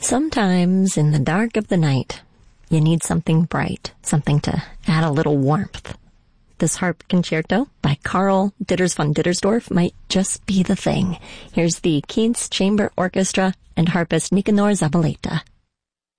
Sometimes in the dark of the night, you need something bright, something to add a little warmth. This harp concerto by Karl Ditters von Dittersdorf might just be the thing. Here's the Kienz Chamber Orchestra and harpist Nicanor Zabaleta.